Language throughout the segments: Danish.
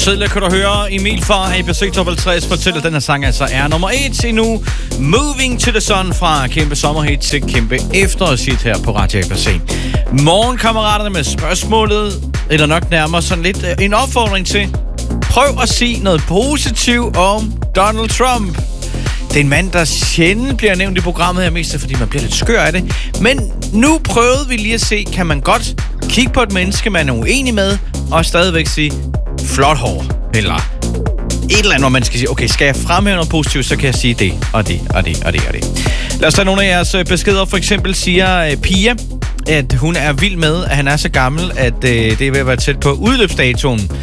Tidligere kan du høre Emil fra ABC Top 50 fortælle, at den her sang altså er nummer 1 endnu. Moving to the Sun fra kæmpe sommerhit til kæmpe efterårshit her på Radio ABC. Morgenkammeraterne med spørgsmålet, eller nok nærmere sådan lidt en opfordring til: prøv at sige noget positivt om Donald Trump. Det er en mand, der sjældent bliver nævnt i programmet her, mest fordi man bliver lidt skør af det. Men nu prøvede vi lige at se, kan man godt kigge på et menneske, man er uenig med, og stadigvæk sige, flot hår, eller et eller andet, hvor man skal sige, okay, skal jeg fremhæve noget positivt, så kan jeg sige det, og det, og det, og det, og det. Lad os tage nogle af jeres beskeder. For eksempel siger Pia, at hun er vild med, at han er så gammel, at det er ved at være tæt på udløbsdatoen.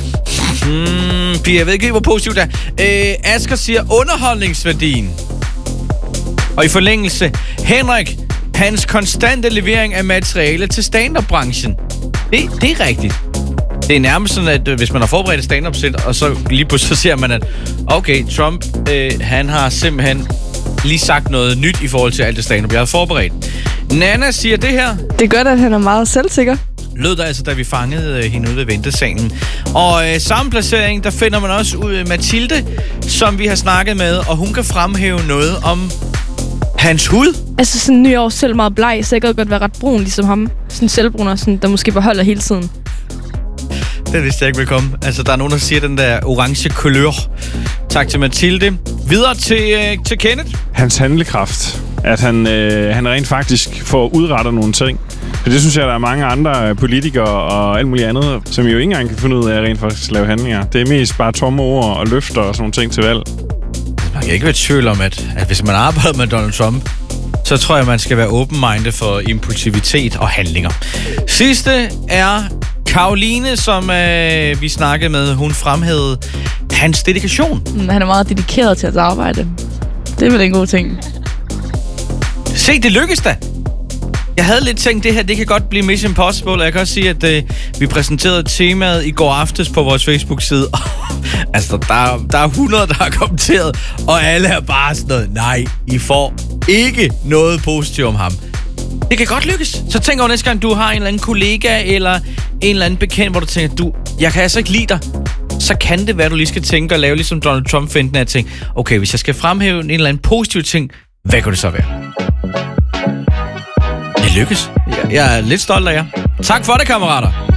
Pia, jeg ved ikke, hvor positivt det er. Asger siger underholdningsværdien. Og i forlængelse, Henrik, hans konstante levering af materiale til stand-up-branchen. Det er rigtigt. Det er nærmest sådan, at hvis man har forberedt et stand-up-sæt, og så lige pludselig så ser man, at okay, Trump, han har simpelthen lige sagt noget nyt i forhold til alt det stand-up, jeg har forberedt. Nana siger det her. Det gør, at han er meget selvsikker. Lød der altså, da vi fangede hende ude ved ventesalen. Og samme placering, der finder man også ud af Mathilde, som vi har snakket med, og hun kan fremhæve noget om hans hud. Altså sådan ny år selv meget bleg, så jeg kan godt være ret brun ligesom ham. Sådan selvbruner, sådan, der måske beholder hele tiden. Det vidste jeg ikke vil komme. Altså, der er nogen, der siger den der orange kulør. Tak til Mathilde. Videre til Kenneth. Hans handlekraft. At han rent faktisk får udrettet nogle ting. Så det synes jeg, der er mange andre politikere og alt muligt andet, som jo ikke engang kan finde ud af at rent faktisk lave handlinger. Det er mest bare tomme ord og løfter og sådan nogle ting til valg. Man kan ikke være i tvivl om, at hvis man arbejder med Donald Trump, så tror jeg, man skal være open-minded for impulsivitet og handlinger. Sidste er Karoline, som vi snakkede med. Hun fremhævede hans dedikation. Han er meget dedikeret til at arbejde. Det er vel en god ting. Se, det lykkes da! Jeg havde lidt tænkt, det her det kan godt blive Mission Impossible, og jeg kan også sige, at vi præsenterede temaet i går aftes på vores Facebook-side. Altså, der er 100, der har kommenteret, og alle er bare sådan noget, nej, I får ikke noget positivt om ham. Det kan godt lykkes. Så tænk over næste gang, du har en eller anden kollega, eller en eller anden bekendt, hvor du tænker, jeg kan altså ikke lide dig. Så kan det være, du lige skal tænke og lave ligesom Donald Trump-finden af ting. Okay, hvis jeg skal fremhæve en eller anden positiv ting, hvad kunne det så være? Det lykkes. Jeg er lidt stolt af jer. Tak for det, kammerater.